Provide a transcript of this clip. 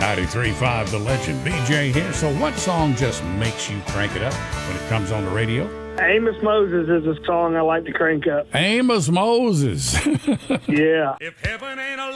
93.5 The Legend. BJ here. So what song just makes you crank it up when it comes on the radio? Amos Moses is a song I like to crank up. Amos Moses. Yeah. If heaven ain't a